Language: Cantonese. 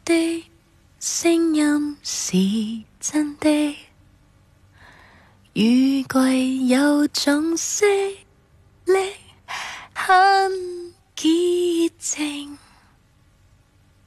的聲音是真的，雨季有種色力很潔淨。